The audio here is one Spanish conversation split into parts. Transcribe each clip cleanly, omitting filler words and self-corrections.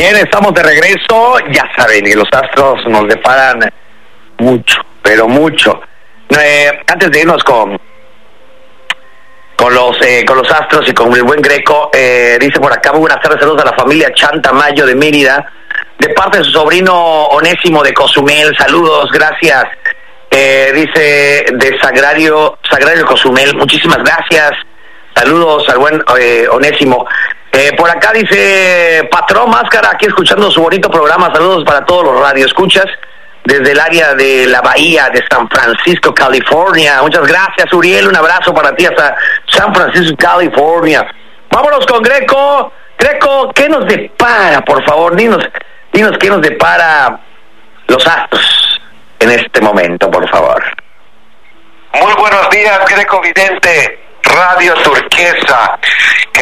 Bien, estamos de regreso. Ya saben, y los astros nos deparan mucho, pero mucho. Antes de irnos con los astros y con el buen Greco, dice por acá: muy buenas tardes, saludos a la familia Chanta Mayo de Mérida, de parte de su sobrino Onésimo de Cozumel. Saludos, gracias. Dice de Sagrario Cozumel, muchísimas gracias. Saludos al buen Onésimo. Por acá dice Patrón Máscara, aquí escuchando su bonito programa. Saludos para todos los radioescuchas desde el área de la bahía de San Francisco, California. Muchas gracias, Uriel. Un abrazo para ti hasta San Francisco, California. Vámonos con Greco. Greco, ¿qué nos depara, por favor? Dinos qué nos depara los astros en este momento, por favor. Muy buenos días, Greco Vidente, Radio Turquesa. ¿Qué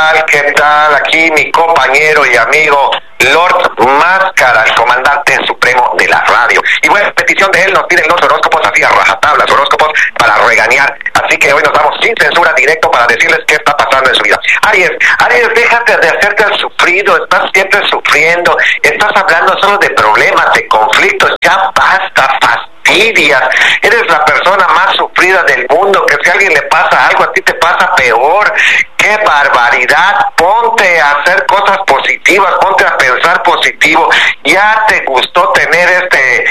tal? Aquí mi compañero y amigo Lord Máscara, el comandante supremo de la radio. Y bueno, petición de él, nos piden los horóscopos así a rajatabla, los horóscopos para regañar. Así que hoy nos vamos sin censura, directo, para decirles qué está pasando en su vida. Aries, déjate de hacerte el sufrido, estás siempre sufriendo, estás hablando solo de problemas, de conflictos, ya basta, fastidias. Eres la persona más sufrida del mundo, que si a alguien le pasa algo, a ti te pasa peor. ¡Qué barbaridad! Ponte a hacer cosas positivas, ponte a pensar positivo. Ya te gustó tener este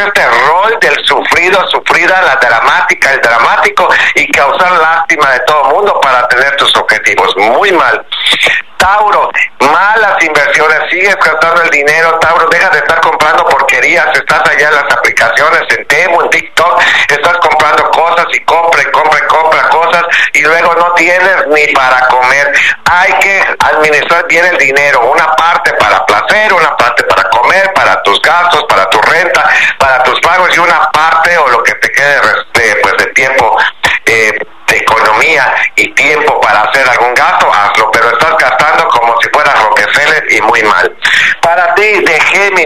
rol del sufrido, sufrida, la dramática, el dramático, y causar lástima de todo el mundo para tener tus objetivos. Muy mal. Tauro, malas inversiones, sigues gastando el dinero. Tauro, deja de estar comprando porquerías, estás allá en las aplicaciones, en Temu, en TikTok, estás comprando cosas y compra cosas y luego no tienes ni para comer. Hay que administrar bien el dinero, una parte para placer, una parte para comer, para tus gastos, para tu renta, para tus pagos, y una parte o lo que te quede de tiempo, de economía y tiempo para hacer algún gasto, hazlo, pero estás gastando como si fueras Rockefeller y muy mal. Para ti, de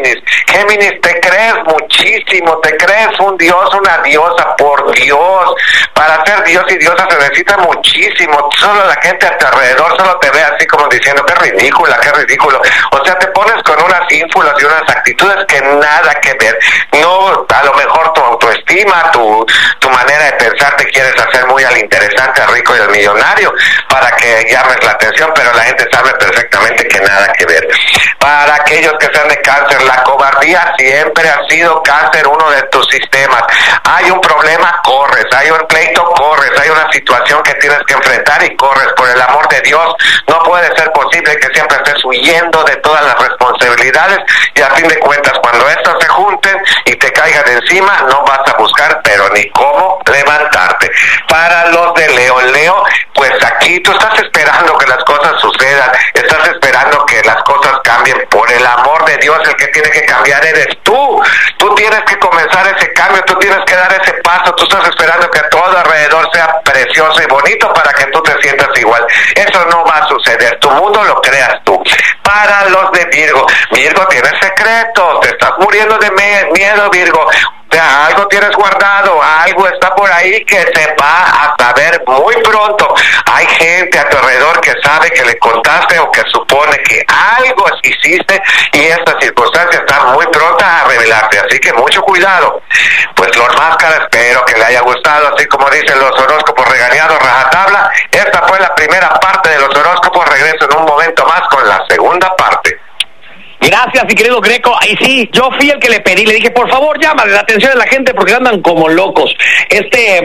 Géminis, te crees muchísimo, te crees un dios, una diosa, por Dios. Para ser dios y diosa se necesita muchísimo. Solo la gente a tu alrededor solo te ve así como diciendo: qué ridícula, qué ridículo. O sea, te pones con unas ínfulas y unas actitudes que nada que ver. No, a lo mejor tu autoestima, tu manera de pensar, te quieres hacer muy al interesante, al rico y al millonario para que llames la atención, pero la gente sabe perfectamente que nada que ver. Para aquellos que sean de Cáncer, la cobardía siempre ha sido, Cáncer, uno de tus sistemas. Hay un problema, corres. Hay un pleito, corres. Hay una situación que tienes que enfrentar y corres. Por el amor de Dios, no puede ser posible que siempre estés huyendo de todas las responsabilidades, y a fin de cuentas, cuando estas se junten y te caigan encima, no vas a buscar pero ni cómo levantarte. Para los de Leo, pues aquí tú estás esperando que las cosas sucedan, estás esperando que las cosas cambien. Por el amor de Dios, el que tiene que cambiar eres tú. Tú tienes que comenzar ese cambio, tú tienes que dar ese paso. Tú estás esperando que todo alrededor sea precioso y bonito para que tú te sientas igual. Eso no va a suceder, tu mundo lo creas tú. Para los de Virgo, tienes secretos, te estás muriendo de miedo, Virgo. O sea, algo tienes guardado, algo está por ahí que se va a saber muy pronto. Hay gente a tu alrededor que sabe que le contaste o que supone que algo hiciste, y esta circunstancia está muy pronta a revelarse, así que mucho cuidado. Pues Lord Máscara, espero que le haya gustado, así como dicen los horóscopos regañados, rajatabla. Esta fue la primera parte de los horóscopos. Regreso en un momento más con la segunda parte. Gracias, mi querido Greco. Ahí sí, yo fui el que le pedí, le dije, por favor, llámale la atención de la gente porque andan como locos. Este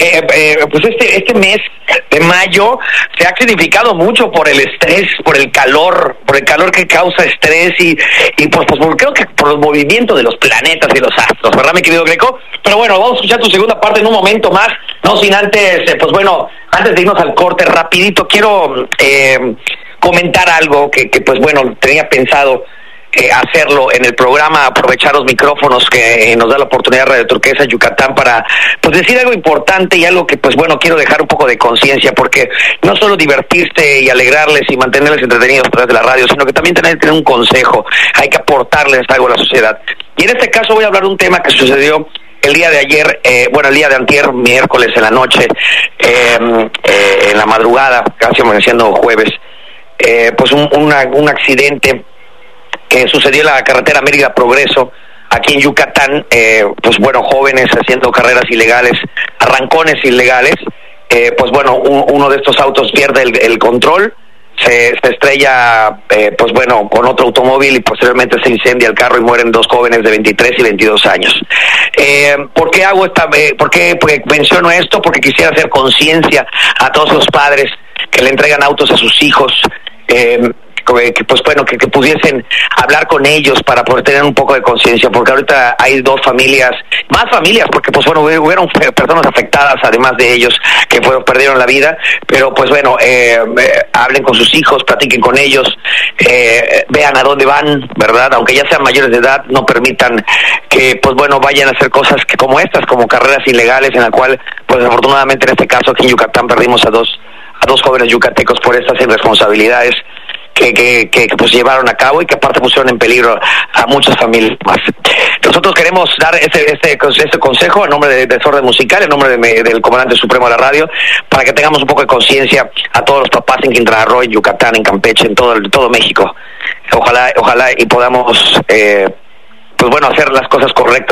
mes de mayo se ha significado mucho por el estrés, por el calor que causa estrés y pues creo que por los movimientos de los planetas y los astros, ¿verdad, mi querido Greco? Pero bueno, vamos a escuchar tu segunda parte en un momento más, no sin antes, antes de irnos al corte rapidito, quiero comentar algo que tenía pensado hacerlo en el programa, aprovechar los micrófonos que nos da la oportunidad Radio Turquesa Yucatán para decir algo importante y algo que quiero dejar un poco de conciencia, porque no solo divertirse y alegrarles y mantenerles entretenidos a través de la radio, sino que también tener un consejo, hay que aportarles algo a la sociedad. Y en este caso voy a hablar de un tema que sucedió el día de ayer, el día de antier, miércoles en la noche, en la madrugada, casi amaneciendo jueves, un accidente que sucedió en la carretera Mérida Progreso, aquí en Yucatán, pues bueno, jóvenes haciendo carreras ilegales, arrancones ilegales, pues bueno, uno de estos autos pierde el control, se estrella, pues bueno, con otro automóvil y posteriormente se incendia el carro y mueren 2 jóvenes de 23 y 22 años. ¿Por qué hago porque menciono esto? Porque quisiera hacer conciencia a todos los padres que le entregan autos a sus hijos, pues bueno, que pudiesen hablar con ellos para poder tener un poco de conciencia, porque ahorita hay 2 familias, más familias, porque pues bueno, hubieron personas afectadas además de ellos que perdieron la vida, pero pues bueno, hablen con sus hijos, platiquen con ellos, vean a dónde van, ¿verdad? Aunque ya sean mayores de edad, no permitan que pues bueno, vayan a hacer cosas como estas, como carreras ilegales, en la cual pues desafortunadamente en este caso aquí en Yucatán perdimos a dos jóvenes yucatecos por estas irresponsabilidades que pues llevaron a cabo y que aparte pusieron en peligro a muchas familias más. Nosotros queremos dar este consejo en nombre de Desorden Musical, en nombre del Comandante Supremo de la Radio, para que tengamos un poco de conciencia a todos los papás en Quintana Roo, en Yucatán, en Campeche, en todo México. Ojalá y podamos pues bueno, hacer las cosas correctas